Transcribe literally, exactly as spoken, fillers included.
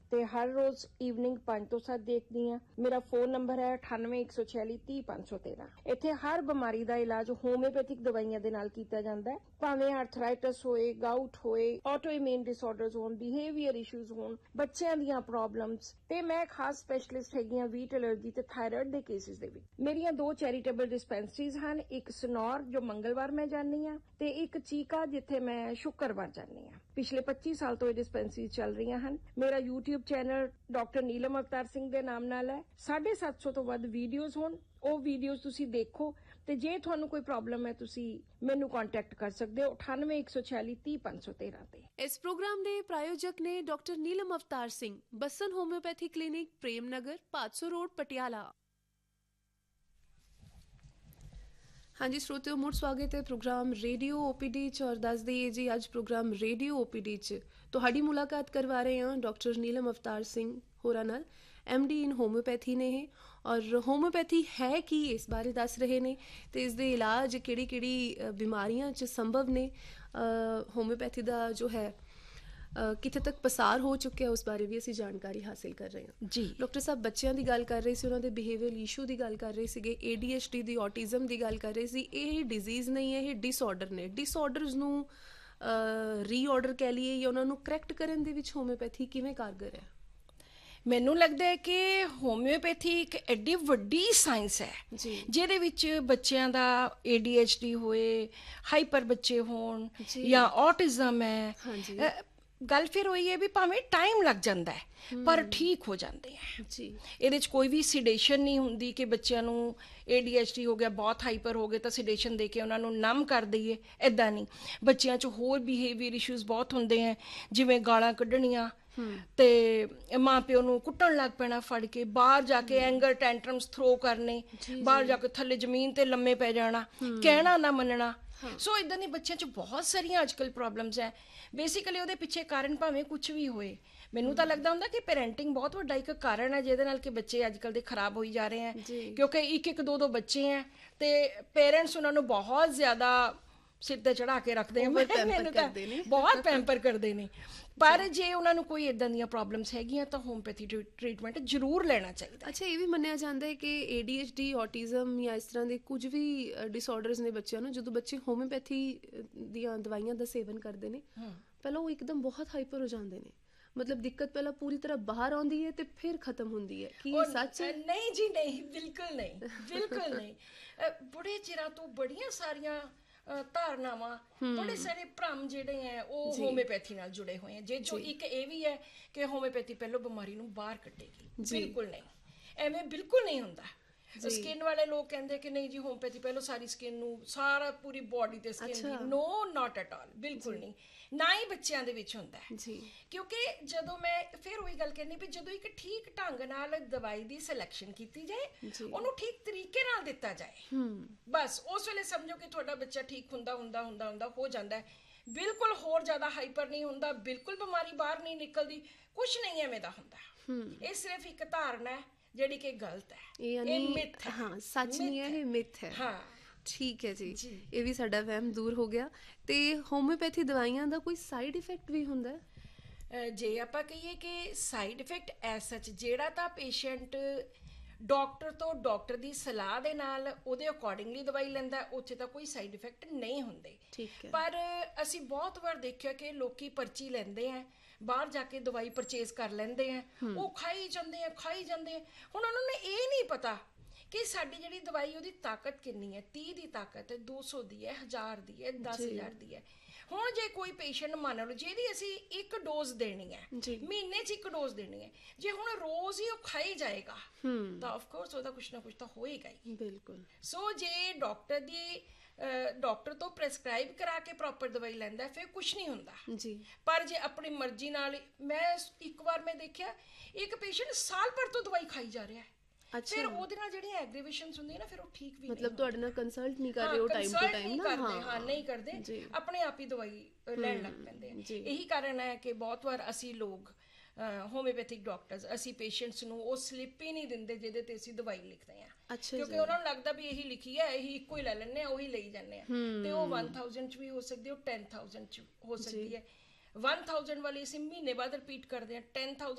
ਤੇ ਹਰ ਰੋਜ਼ ਈਵਨਿੰਗ ਪੰਜ ਤੋਂ ਸੱਤ ਦੇਖਦੀ ਹਾਂ। ਮੇਰਾ ਫੋਨ ਨੰਬਰ ਹੈ ਅਠਾਨਵੇਂ ਇੱਕ ਸੌ ਛਿਆਲੀ ਤੀਹ ਪੰਜ ਸੌ ਤੇਰਾਂ। ਇੱਥੇ ਹਰ ਬਿਮਾਰੀ ਦਾ ਇਲਾਜ ਹੋਮਿਓਪੈਥਿਕ ਦਵਾਈਆਂ ਦੇ ਨਾਲ ਕੀਤਾ ਜਾਂਦਾ ਹੈ, ਭਾਵੇਂ ਆਰਥਰਾਈਟਸ ਹੋਏ, ਗਾਊਟ ਹੋਏ, ਆਟੋਇਮਿਊਨ ਡਿਸਆਰਡਰਸ ਹੋਣ, ਬਿਹੇਵੀਅਰ ਇਸ਼ੂਜ਼ ਹੋਣ, ਬੱਚਿਆਂ ਦੀਆਂ ਪ੍ਰੋਬਲਮਸ। ਤੇ ਮੈਂ ਖਾਸ ਸਪੈਸ਼ਲਿਸਟ ਹੈਗੀ ਹਾਂ ਵੀਟ ਐਲਰਜੀ ਤੇ ਥਾਇਰਾਇਡ ਦੇ ਕੇਸਿਸ ਦੇ ਵਿੱਚ। ਮੇਰੀਆਂ ਦੋ ਚੈਰੀਟੇਬਲ ਡਿਸਪੈਂਸਰੀਜ਼ ਹਨ, ਇੱਕ ਸਨੌਰ ਜੋ ਮੰਗਲਵਾਰ ਮੈਂ ਜਾਂਦੀ ਹਾਂ ਤੇ ਇੱਕ ਚੀਕਾ ਜਿੱਥੇ ਮੈਂ ਸ਼ੁੱਕਰਵਾਰ ਜਾਂਦੀ ਹਾਂ। ਪਿਛਲੇ ਪੱਚੀ ਸਾਲ ਤੋਂ ਇਹ ਡਿਸਪੈਂਸਰੀ ਚੱਲ ਰਹੀਆਂ ਹਨ। ਮੇਰਾ YouTube channel doctor Neelam Avtar Singh ਦੇ ਨਾਮ ਨਾਲ ਹੈ। ਸਾਢੇ ਸੱਤ ਸੌ ਤੋਂ ਵੱਧ ਵੀਡੀਓਜ਼ ਹੋਣ, ਉਹ ਵੀਡੀਓਜ਼ ਤੁਸੀਂ ਦੇਖੋ ਤੇ ਜੇ ਤੁਹਾਨੂੰ ਕੋਈ ਪ੍ਰੋਬਲਮ ਹੈ ਤੁਸੀਂ ਮੈਨੂੰ ਕੰਟੈਕਟ ਕਰ ਸਕਦੇ ਹੋ ਅਠਾਨਵੇਂ ਇੱਕ ਸੌ ਛਿਆਲੀ ਤੀਹ ਪੰਜ ਸੌ ਤੇਰਾਂ ਤੇ। ਇਸ ਪ੍ਰੋਗਰਾਮ ਦੇ ਪ੍ਰਾਯੋਜਕ ਨੇ doctor Neelam Avtar Singh, ਬੱਸਨ homeopathy clinic, Prem Nagar, ਪਾਤਸੋ road, Patiala. ਹਾਂਜੀ ਸਰੋਤਿਓ, ਮੁੜ ਸਵਾਗਤ ਹੈ ਪ੍ਰੋਗਰਾਮ ਰੇਡੀਓ ਓਪੀਡੀ 'ਚ। ਔਰ ਦੱਸ ਦਈਏ ਜੀ, ਅੱਜ ਪ੍ਰੋਗਰਾਮ ਰੇਡੀਓ ਓਪੀਡੀ 'ਚ ਤੁਹਾਡੀ ਮੁਲਾਕਾਤ ਕਰਵਾ ਰਹੇ ਹਾਂ ਡਾਕਟਰ ਨੀਲਮ ਅਵਤਾਰ ਸਿੰਘ ਹੋਰਾਂ ਨਾਲ। ਐਮ ਡੀ ਇਨ ਹੋਮਿਓਪੈਥੀ ਨੇ ਇਹ, ਔਰ ਹੋਮਿਓਪੈਥੀ ਹੈ ਕੀ ਇਸ ਬਾਰੇ ਦੱਸ ਰਹੇ ਨੇ ਤੇ ਇਸ ਦੇ ਇਲਾਜ ਕਿਹੜੀ ਕਿਹੜੀ ਬਿਮਾਰੀਆਂ 'ਚ ਸੰਭਵ ਨੇ। ਹੋਮਿਓਪੈਥੀ ਦਾ ਜੋ ਹੈ ਕਿੱਥੇ ਤੱਕ ਪਸਾਰ ਹੋ ਚੁੱਕਿਆ ਉਸ ਬਾਰੇ ਵੀ ਅਸੀਂ ਜਾਣਕਾਰੀ ਹਾਸਿਲ ਕਰ ਰਹੇ ਹਾਂ ਜੀ। ਡਾਕਟਰ ਸਾਹਿਬ ਬੱਚਿਆਂ ਦੀ ਗੱਲ ਕਰ ਰਹੇ ਸੀ, ਉਹਨਾਂ ਦੇ ਬਿਹੇਵੀਅਰ ਇਸ਼ੂ ਦੀ ਗੱਲ ਕਰ ਰਹੇ ਸੀਗੇ, A D H D the, autism ਦੀ ਗੱਲ ਕਰ ਰਹੇ ਸੀ। ਇਹ ਡਿਜ਼ੀਜ਼ ਨਹੀਂ ਹੈ, ਇਹ ਡਿਸਆਰਡਰ ਨੇ। ਡਿਸਆਰਡਰਸ ਨੂੰ ਰੀਆਰਡਰ ਕਹਿ ਲਈਏ ਜਾਂ ਉਹਨਾਂ ਨੂੰ ਕਰੈਕਟ ਕਰਨ ਦੇ ਵਿੱਚ ਹੋਮਿਓਪੈਥੀ ਕਿਵੇਂ ਕਾਰਗਰ ਹੈ? ਮੈਨੂੰ ਲੱਗਦਾ ਹੈ ਕਿ ਹੋਮਿਓਪੈਥੀ ਇੱਕ ਐਡੀ ਵੱਡੀ ਸਾਇੰਸ ਹੈ ਜਿਹਦੇ ਵਿੱਚ ਬੱਚਿਆਂ ਦਾ ਏ ਡੀ ਐਚ ਡੀ ਹੋਏ, ਹਾਈਪਰ ਬੱਚੇ ਹੋਣ ਜਾਂ ਔਟਿਜ਼ਮ ਹੈ, ਗੱਲ ਫਿਰ ਉਹੀ ਹੈ ਵੀ ਭਾਵੇਂ ਟਾਈਮ ਲੱਗ ਜਾਂਦਾ ਹੈ ਪਰ ਠੀਕ ਹੋ ਜਾਂਦੇ ਹੈ ਜੀ। ਇਹਦੇ 'ਚ ਕੋਈ ਵੀ ਸਿਡੇਸ਼ਨ ਨਹੀਂ ਹੁੰਦੀ ਕਿ ਬੱਚਿਆਂ ਨੂੰ ਏ ਡੀ ਐਚ ਡੀ ਹੋ ਗਿਆ, ਬਹੁਤ ਹਾਈਪਰ ਹੋ ਗਏ ਤਾਂ ਸਿਡੇਸ਼ਨ ਦੇ ਕੇ ਉਹਨਾਂ ਨੂੰ ਨਮ ਕਰ ਦਈਏ, ਇੱਦਾਂ ਨਹੀਂ। ਬੱਚਿਆਂ 'ਚ ਹੋਰ ਬਿਹੇਵੀਅਰ ਇਸ਼ੂਜ਼ ਬਹੁਤ ਹੁੰਦੇ ਹੈ, ਜਿਵੇਂ ਗਾਲਾਂ ਕੱਢਣੀਆਂ ਤੇ ਮਾਂ ਪਿਓ ਨੂੰ ਕੁੱਟਣ ਲੱਗ ਪੈਣਾ ਫੜ ਕੇ, ਬਾਹਰ ਜਾ ਕੇ ਐਂਗਰ ਟੈਂਟਰਮਸ ਥਰੋ ਕਰਨੇ, ਬਾਹਰ ਜਾ ਕੇ ਥੱਲੇ ਜ਼ਮੀਨ ਤੇ ਲੰਮੇ ਪੈ ਜਾਣਾ, ਕਹਿਣਾ ਨਾ ਮੰਨਣਾ। ਸੋ ਇੱਦਾਂ ਦੀ ਬੱਚਿਆਂ 'ਚ ਬਹੁਤ ਸਾਰੀਆਂ ਅੱਜ ਕੱਲ੍ਹ ਪ੍ਰੋਬਲਮਸ ਹੈ। ਬੇਸਿਕਲੀ ਉਹਦੇ ਪਿੱਛੇ ਕਾਰਨ ਭਾਵੇਂ ਕੁਛ ਵੀ ਹੋਏ, ਮੈਨੂੰ ਤਾਂ ਲੱਗਦਾ ਹੁੰਦਾ ਕਿ ਪੇਰੈਂਟਿੰਗ ਬਹੁਤ ਵੱਡਾ ਇੱਕ ਕਾਰਨ ਹੈ ਜਿਹਦੇ ਨਾਲ ਕਿ ਬੱਚੇ ਅੱਜ ਕੱਲ੍ਹ ਦੇ ਖਰਾਬ ਹੋਈ ਜਾ ਰਹੇ ਹੈ, ਕਿਉਂਕਿ ਇੱਕ ਇੱਕ ਦੋ ਦੋ ਬੱਚੇ ਹੈ ਤੇ ਪੇਰੈਂਟਸ ਉਹਨਾਂ ਨੂੰ ਬਹੁਤ ਜ਼ਿਆਦਾ ਸਿਰ ਤੇ ਚੜਾ ਕੇ ਰੱਖਦੇ ਆ, ਮੈਨੂੰ ਤਾਂ ਬਹੁਤ ਪੈਂਪਰ ਕਰਦੇ ਨੇ। ਪਰ ਜੇ ਉਹਨਾਂ ਨੂੰ ਕੋਈ ਇੱਦਾਂ ਦੀਆਂ ਪ੍ਰੋਬਲਮਸ ਹੈਗੀਆਂ ਤਾਂ ਹੋਮਿਓਪੈਥੀ ਟਰੀਟਮੈਂਟ ਜ਼ਰੂਰ ਲੈਣਾ ਚਾਹੀਦਾ। ਅੱਛਾ, ਇਹ ਵੀ ਮੰਨਿਆ ਜਾਂਦਾ ਹੈ ਕਿ A D H D, autism ਜਾਂ ਇਸ ਤਰ੍ਹਾਂ ਦੇ ਕੁਝ ਵੀ ਡਿਸਆਰਡਰਸ ਨੇ ਬੱਚਿਆਂ ਨੂੰ, ਜਦੋਂ ਬੱਚੇ ਹੋਮਿਓਪੈਥੀ ਦੀਆਂ ਦਵਾਈਆਂ ਦਾ ਸੇਵਨ ਕਰਦੇ ਨੇ ਪਹਿਲਾਂ ਉਹ ਇੱਕਦਮ ਬਹੁਤ ਹਾਈਪਰ ਹੋ ਜਾਂਦੇ ਨੇ। ਮਤਲਬ ਦਿੱਕਤ ਪਹਿਲਾਂ ਪੂਰੀ ਤਰ੍ਹਾਂ ਬਾਹਰ ਆਉਂਦੀ ਹੈ ਤੇ ਫਿਰ ਖਤਮ ਹੁੰਦੀ ਹੈ। ਕੀ ਇਹ ਸੱਚ ਹੈ? ਨਹੀਂ ਜੀ, ਨਹੀਂ, ਬਿਲਕੁਲ ਨਹੀਂ, ਬਿਲਕੁਲ ਨਹੀਂ। ਬੜੇ ਚਿਰਾਂ ਤੋਂ ਬੜੀਆਂ ਸਾਰੀਆਂ ਧਾਰਨਾਵਾਂ, ਬੜੇ ਸਾਰੇ ਭਰਮ ਜਿਹੜੇ ਹੈ ਉਹ ਹੋਮਿਓਪੈਥੀ ਨਾਲ ਜੁੜੇ ਹੋਏ ਹੈ। ਜੇ ਜੋ ਇੱਕ ਇਹ ਵੀ ਹੈ ਕਿ ਹੋਮਿਓਪੈਥੀ ਪਹਿਲਾਂ ਬਿਮਾਰੀ ਨੂੰ ਬਾਹਰ ਕੱਢੇਗੀ, ਬਿਲਕੁਲ ਨਹੀਂ, ਐਵੇਂ ਬਿਲਕੁਲ ਨਹੀਂ ਹੁੰਦਾ। ਸਕਿਨ ਵਾਲੇ ਲੋਕ ਕਹਿੰਦੇ ਕਿ ਨਹੀਂ ਜੀ ਹੋਮਿਓਪੈਥੀ ਪਹਿਲਾਂ ਸਾਰੀ ਸਕਿਨ ਨੂੰ, ਸਾਰਾ ਪੂਰੀ ਬੋਡੀ ਤੇ skin the, no, not at all, ਬਿਲਕੁਲ ਨਹੀਂ। ਨਾ ਹੀ ਬੱਚਿਆਂ ਦੇ ਵਿੱਚ ਹੁੰਦਾ ਹੈ, ਕਿਉਂਕਿ ਜਦੋਂ ਮੈਂ ਫਿਰ ਉਹੀ ਗੱਲ ਕਹਿੰਦੀ ਵੀ ਜਦੋਂ ਇੱਕ ਠੀਕ ਢੰਗ ਨਾਲ ਦਵਾਈ ਦੀ ਸਿਲੈਕਸ਼ਨ ਕੀਤੀ ਜਾਏ, ਉਹਨੂੰ ਠੀਕ ਤਰੀਕੇ ਨਾਲ ਦਿੱਤਾ ਜਾਏ, ਬਸ ਉਸ ਵੇਲੇ ਸਮਝੋ ਕਿ ਤੁਹਾਡਾ ਬੱਚਾ ਠੀਕ ਹੁੰਦਾ ਹੁੰਦਾ ਹੁੰਦਾ ਹੁੰਦਾ ਹੋ ਜਾਂਦਾ ਹੈ। ਬਿਲਕੁਲ ਹੋਰ ਜ਼ਿਆਦਾ ਹਾਈਪਰ ਨਹੀਂ ਹੁੰਦਾ, ਬਿਲਕੁਲ ਬਿਮਾਰੀ ਬਾਹਰ ਨਹੀਂ ਨਿਕਲਦੀ, ਕੁਛ ਨਹੀਂ ਐਵੇਂ ਦਾ ਹੁੰਦਾ। ਇਹ ਸਿਰਫ ਇੱਕ ਧਾਰਨਾ ਹੈ ਜਿਹੜੀ ਕਿ ਗਲਤ ਹੈ, ਇਹ ਮਿੱਥ ਹੈ। ਹਾਂ, ਸੱਚ ਨਹੀਂ ਹੈ, ਇਹ ਮਿੱਥ ਹੈ। ਹਾਂ, ਠੀਕ ਹੈ ਜੀ, ਇਹ ਵੀ ਸਾਡਾ ਵਹਿਮ ਦੂਰ ਹੋ ਗਿਆ। ਤੇ ਹੋਮਿਓਪੈਥੀ ਦਵਾਈਆਂ ਦਾ ਕੋਈ ਸਾਈਡ ਇਫੈਕਟ ਵੀ ਹੁੰਦਾ ਹੈ? ਜੇ ਆਪਾਂ ਕਹੀਏ ਕਿ ਸਾਈਡ ਇਫੈਕਟ ਐਸ ਸੱਚ ਜਿਹੜਾ ਤਾਂ ਪੇਸ਼ੈਂਟ ਡਾਕਟਰ ਤੋਂ, ਡਾਕਟਰ ਦੀ ਸਲਾਹ ਦੇ ਨਾਲ ਉਹਦੇ ਅਕੋਰਡਿੰਗਲੀ ਦਵਾਈ ਲੈਂਦਾ, ਉੱਥੇ ਤਾਂ ਕੋਈ ਸਾਈਡ ਇਫੈਕਟ ਨਹੀਂ ਹੁੰਦੇ। ਪਰ ਅਸੀਂ ਬਹੁਤ ਵਾਰ ਦੇਖਿਆ ਕਿ ਲੋਕੀ ਪਰਚੀ ਲੈਂਦੇ ਹੈ, ਬਾਹਰ ਜਾ ਕੇ ਦਵਾਈ ਪਰਚੇਜ਼ ਕਰ ਲੈਂਦੇ ਹੈ, ਉਹ ਖਾਈ ਜਾਂਦੇ ਆ ਖਾਈ ਜਾਂਦੇ ਆ। ਹੁਣ ਉਹਨਾਂ ਨੂੰ ਇਹ ਨਹੀਂ ਪਤਾ ਕਿ ਸਾਡੀ ਜਿਹੜੀ ਦਵਾਈ ਉਹਦੀ ਤਾਕਤ ਕਿੰਨੀ ਹੈ, ਤੀਹ ਦੀ ਤਾਕਤ ਹੈ, ਦੋ ਸੌ ਦੀ ਹੈ, ਹਜ਼ਾਰ ਦੀ ਹੈ, ਦਸ ਹਜ਼ਾਰ ਦੀ ਹੈ। ਹੁਣ ਜੇ ਕੋਈ ਪੇਸ਼ੈਂਟ ਮੰਨ ਲਓ ਜਿਹਦੀ ਅਸੀਂ ਇੱਕ ਡੋਜ਼ ਦੇਣੀ ਹੈ, ਮਹੀਨੇ 'ਚ ਇੱਕ ਡੋਜ਼ ਦੇਣੀ ਹੈ, ਜੇ ਹੁਣ ਰੋਜ਼ ਹੀ ਉਹ ਖਾਈ ਜਾਏਗਾ ਤਾਂ ਆਫਕੋਰਸ ਉਹਦਾ ਕੁਛ ਨਾ ਕੁਛ ਤਾਂ ਹੋਏਗਾ ਹੀ। ਬਿਲਕੁਲ। ਸੋ ਜੇ ਡਾਕਟਰ ਦੀ ਡਾਕਟਰ ਤੋਂ ਪ੍ਰੈਸਕ੍ਰਾਈਬ ਕਰਾ ਕੇ ਪ੍ਰੋਪਰ ਦਵਾਈ ਲੈਂਦਾ ਫਿਰ ਕੁਛ ਨਹੀਂ ਹੁੰਦਾ ਜੀ। ਪਰ ਜੇ ਆਪਣੀ ਮਰਜ਼ੀ ਨਾਲ, ਮੈਂ ਇੱਕ ਵਾਰ ਮੈਂ ਦੇਖਿਆ ਇੱਕ ਪੇਸ਼ੈਂਟ ਸਾਲ ਭਰ ਤੋਂ ਦਵਾਈ ਖਾਈ ਜਾ ਰਿਹਾ ਹੈ, ਫਿਰ ਉਹਦੇ ਨਾਲ ਜਿਹੜੀਆਂ ਐਗਰੀਵੇਸ਼ਨਸ ਹੁੰਦੀਆਂ ਨਾ ਫਿਰ ਉਹ ਠੀਕ ਵੀ ਮਤਲਬ ਤੁਹਾਡੇ ਨਾਲ ਕੰਸਲਟ ਨਹੀਂ ਕਰ ਰਹੇ ਹੋ ਟਾਈਮ ਟੂ ਟਾਈਮ ਨਾ? ਹਾਂ, ਨਹੀਂ ਕਰਦੇ, ਆਪਣੇ ਆਪ ਹੀ ਦਵਾਈ ਲੈਣ ਲੱਗ ਪੈਂਦੇ ਆ। ਇਹੀ ਕਾਰਨ ਹੈ ਕਿ ਬਹੁਤ ਵਾਰ ਅਸੀਂ ਲੋਕ ਹੋਮਿਓਪੈਥਿਕ ਡਾਕਟਰਸ ਅਸੀਂ ਪੇਸ਼ੈਂਟਸ ਨੂੰ ਉਹ ਸਲਿੱਪ ਹੀ ਨਹੀਂ ਦਿੰਦੇ ਜਿਹਦੇ ਤੇ ਅਸੀਂ ਦਵਾਈ ਲਿਖਦੇ ਹਾਂ, ਕਿਉਂਕਿ ਉਹਨਾਂ ਨੂੰ ਲੱਗਦਾ ਵੀ ਇਹੀ ਲਿਖੀ ਹੈ, ਇਹੀ ਇੱਕੋ ਹੀ ਲੈ ਲੈਂਦੇ ਆ, ਉਹੀ ਲਈ ਜਾਂਦੇ ਆ। ਤੇ ਉਹ ਵਨ ਥਾਊਜੈਂਡ 'ਚ ਵੀ ਹੋ ਸਕਦੀ, ਉਹ ਟੈਨ ਥਾਊਜੈਂਡ 'ਚ ਹੋ ਸਕਦੀ ਹੈ। ਵਨ ਥਾਊਜੈਂਡ ਵਾਲੀ ਅਸੀਂ ਮਹੀਨੇ ਬਾਅਦ ਰਿਪੀਟ ਕਰਦੇ ਹਾਂ, ਟੈਨ ਥਾਊਜੈਂਡ